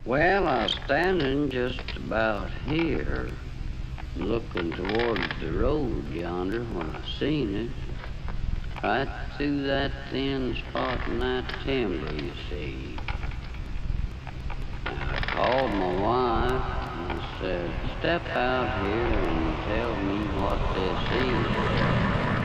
Well, I was standing just about here, looking towards the road yonder when I seen it. Right through that thin spot in that timber, you see. I called my wife and I said, step out here and tell me what this is.